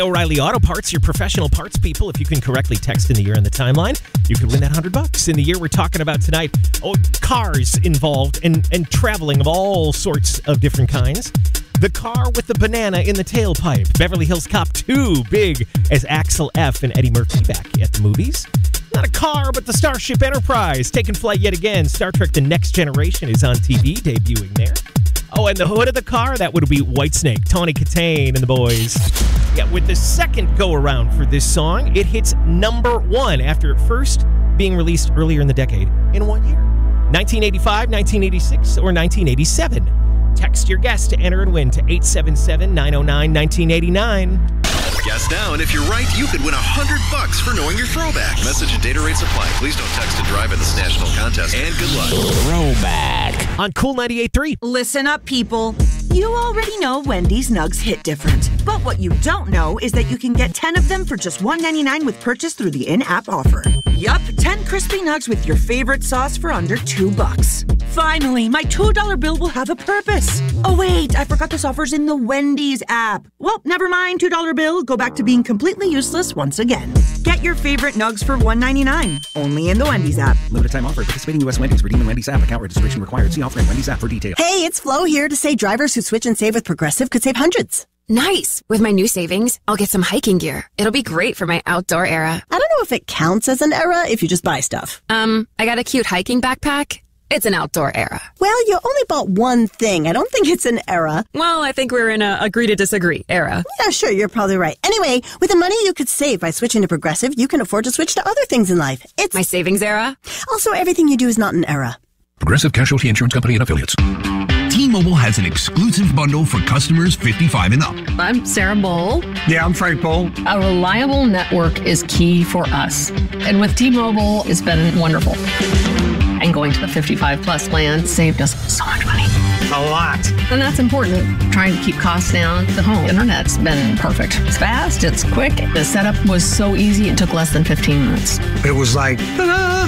O'Reilly Auto Parts, your professional parts people. If you can correctly text in the year on the timeline, you could win that $100. In the year we're talking about tonight, cars involved and traveling of all sorts of different kinds. The car with the banana in the tailpipe. Beverly Hills Cop 2, big as Axel F. and Eddie Murphy back at the movies. Not a car, but the Starship Enterprise taking flight yet again. Star Trek The Next Generation is on TV, debuting there. Oh, and the hood of the car, that would be Whitesnake, Tawny Katane and the boys. Yeah, with the second go-around for this song, it hits number 1 after first being released earlier in the decade in 1 year. 1985, 1986, or 1987. Text your guess to enter and win to 877-909-1989. Guess now, and if you're right, you could win $100 for knowing your throwback. Message and data rates apply. Please don't text and drive in this national contest. And good luck. Throwback on Cool 98.3. Listen up, people. You already know Wendy's Nugs hit different. But what you don't know is that you can get 10 of them for just $1.99 with purchase through the in-app offer. Yup, 10 crispy nugs with your favorite sauce for under $2. Finally, my $2 bill will have a purpose. Oh wait, I forgot this offer's in the Wendy's app. Well, never mind, $2 bill. Go back to being completely useless once again. Get your favorite nugs for $1.99. Only in the Wendy's app. Limited time offer. Participating U.S. Wendy's. Redeem in Wendy's app. Account registration required. See offer in Wendy's app for details. Hey, it's Flo here to say drivers who switch and save with Progressive could save hundreds. Nice. With my new savings, I'll get some hiking gear. It'll be great for my outdoor era. I don't know if it counts as an era if you just buy stuff. I got a cute hiking backpack. It's an outdoor era. Well, you only bought one thing. I don't think it's an era. Well, I think we're in a agree to disagree era. Yeah, sure, you're probably right. Anyway, with the money you could save by switching to Progressive, you can afford to switch to other things in life. It's my savings era. Also, everything you do is not an era. Progressive Casualty Insurance Company and Affiliates. T-Mobile has an exclusive bundle for customers 55 and up. I'm Sarah Bowl. Yeah, I'm Frank Bowl. A reliable network is key for us. And with T-Mobile, it's been wonderful. And going to the 55 plus plan saved us so much money. A lot. And that's important. Trying to keep costs down. The home internet's been perfect. It's fast, it's quick. The setup was so easy, it took less than 15 minutes. It was like, ta-da!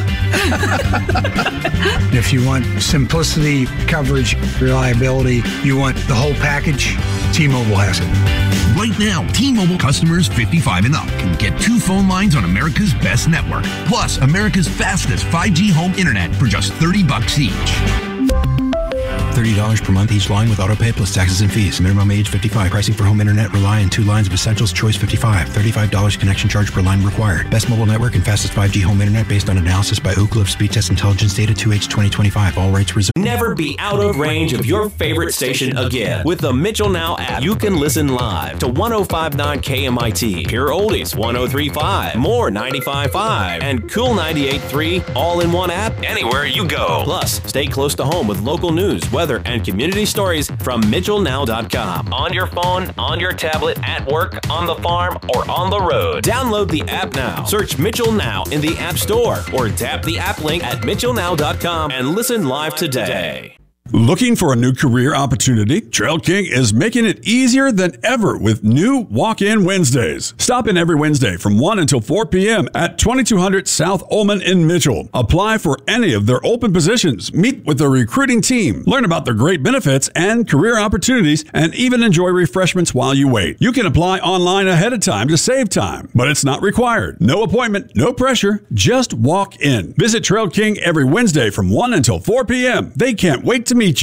If you want simplicity, coverage, reliability, you want the whole package, T-Mobile has it. Right now, T-Mobile customers 55 and up can get 2 phone lines on America's best network, plus America's fastest 5G home internet for just $30 each. $30 per month each line with autopay plus taxes and fees. Minimum age 55. Pricing for home internet rely on 2 lines of Essentials Choice 55. $35 connection charge per line required. Best mobile network and fastest 5G home internet based on analysis by Ookla of Speed Test Intelligence data 2H 2025. All rates reserved. Never be out of range of your favorite station again. With the Mitchell Now app, you can listen live to 105.9 KMIT, Pure Oldies 103.5, More 95.5, and Cool 98.3 all in one app anywhere you go. Plus, stay close to home with local news, weather, and community stories from MitchellNow.com. On your phone, on your tablet, at work, on the farm, or on the road. Download the app now. Search Mitchell Now in the App Store or tap the app link at MitchellNow.com and listen live today. Looking for a new career opportunity? Trail King is making it easier than ever with new Walk-In Wednesdays. Stop in every Wednesday from 1 until 4 p.m. at 2200 South Ullman in Mitchell. Apply for any of their open positions, meet with the recruiting team, learn about their great benefits and career opportunities, and even enjoy refreshments while you wait. You can apply online ahead of time to save time, but it's not required. No appointment, no pressure, just walk in. Visit Trail King every Wednesday from 1 until 4 p.m. They can't wait to meet